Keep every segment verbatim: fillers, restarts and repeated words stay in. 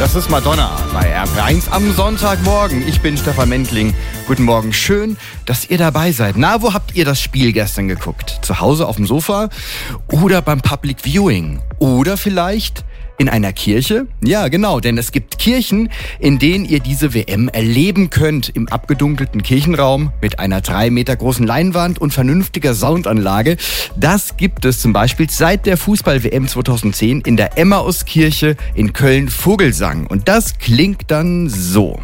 Das ist Madonna bei R P eins am Sonntagmorgen. Ich bin Stefan Mentling. Guten Morgen, schön, dass ihr dabei seid. Na, wo habt ihr das Spiel gestern geguckt? Zu Hause auf dem Sofa oder beim Public Viewing? Oder vielleicht in einer Kirche? Ja, genau, denn es gibt Kirchen, in denen ihr diese W M erleben könnt. Im abgedunkelten Kirchenraum mit einer drei Meter großen Leinwand und vernünftiger Soundanlage. Das gibt es zum Beispiel seit der Fußball-W M zweitausendzehn in der Emmauskirche in Köln-Vogelsang. Und das klingt dann so.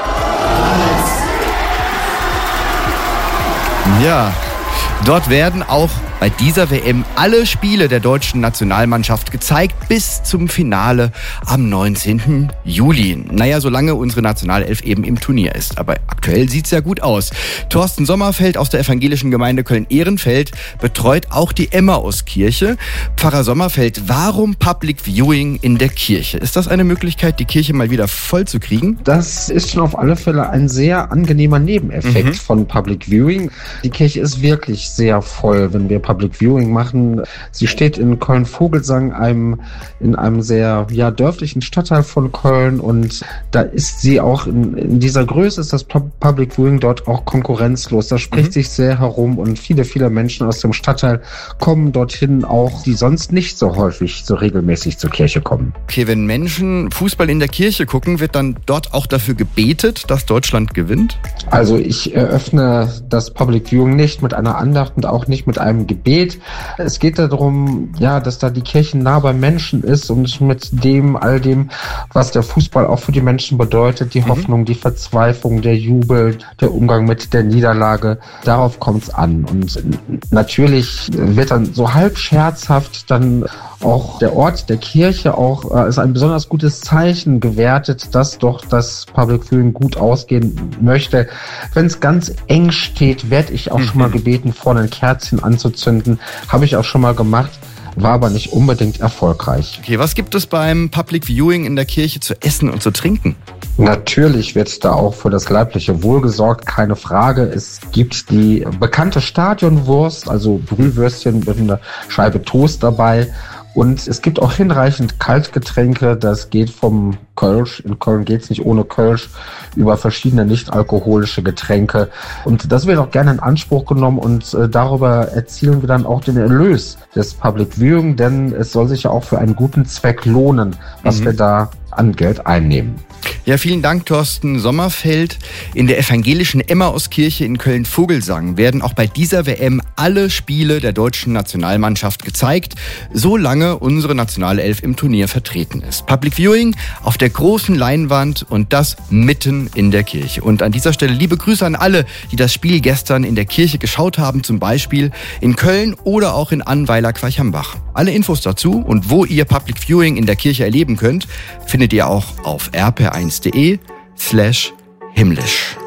Ja, dort werden auch bei dieser W M alle Spiele der deutschen Nationalmannschaft gezeigt bis zum Finale am neunzehnten Juli. Naja, solange unsere Nationalelf eben im Turnier ist. Aber aktuell sieht's ja gut aus. Thorsten Sommerfeld aus der evangelischen Gemeinde Köln-Ehrenfeld betreut auch die Emmauskirche. Pfarrer Sommerfeld, warum Public Viewing in der Kirche? Ist das eine Möglichkeit, die Kirche mal wieder voll zu kriegen? Das ist schon auf alle Fälle ein sehr angenehmer Nebeneffekt mhm. von Public Viewing. Die Kirche ist wirklich sehr voll, wenn wir Public Viewing machen. Sie steht in Köln-Vogelsang, einem, in einem sehr ja, dörflichen Stadtteil von Köln, und da ist sie auch in, in dieser Größe, ist das Public Viewing dort auch konkurrenzlos. Das spricht mhm. sich sehr herum, und viele, viele Menschen aus dem Stadtteil kommen dorthin auch, die sonst nicht so häufig, so regelmäßig zur Kirche kommen. Okay, wenn Menschen Fußball in der Kirche gucken, wird dann dort auch dafür gebetet, dass Deutschland gewinnt? Also ich eröffne das Public Viewing nicht mit einer Andacht und auch nicht mit einem Gebet. Es geht darum, ja, dass da die Kirche nah beim Menschen ist und mit dem, all dem, was der Fußball auch für die Menschen bedeutet, die mhm. Hoffnung, die Verzweiflung, der Jubel, der Umgang mit der Niederlage, darauf kommt es an. Und natürlich wird dann so halb scherzhaft dann auch der Ort der Kirche auch äh, ist ein besonders gutes Zeichen gewertet, dass doch das Public Viewing gut ausgehen möchte. Wenn es ganz eng steht, werde ich auch mhm. schon mal gebeten, vorne ein Kerzchen anzuzünden. Habe ich auch schon mal gemacht, war aber nicht unbedingt erfolgreich. Okay, was gibt es beim Public Viewing in der Kirche zu essen und zu trinken? Natürlich wird da auch für das leibliche Wohl gesorgt, keine Frage. Es gibt die bekannte Stadionwurst, also Brühwürstchen mit einer Scheibe Toast dabei. Und es gibt auch hinreichend Kaltgetränke, das geht vom Kölsch, in Köln geht's nicht ohne Kölsch, über verschiedene nicht-alkoholische Getränke. Und das wird auch gerne in Anspruch genommen, und äh, darüber erzielen wir dann auch den Erlös des Public Viewing, denn es soll sich ja auch für einen guten Zweck lohnen, was mhm. wir da an Geld einnehmen. Ja, vielen Dank, Thorsten Sommerfeld. In der evangelischen Emmauskirche in Köln-Vogelsang werden auch bei dieser W M alle Spiele der deutschen Nationalmannschaft gezeigt, solange unsere Nationalelf im Turnier vertreten ist. Public Viewing auf der großen Leinwand, und das mitten in der Kirche. Und an dieser Stelle liebe Grüße an alle, die das Spiel gestern in der Kirche geschaut haben, zum Beispiel in Köln oder auch in Annweiler-Querchambach. Alle Infos dazu und wo ihr Public Viewing in der Kirche erleben könnt, findet ihr auch auf r p eins punkt de slash himmlisch.